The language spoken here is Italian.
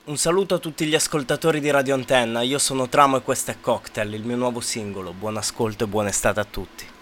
Un saluto a tutti gli ascoltatori di Radio Antenna, io sono Tramo e questo è Cocktail, il mio nuovo singolo. Buon ascolto e buona estate a tutti.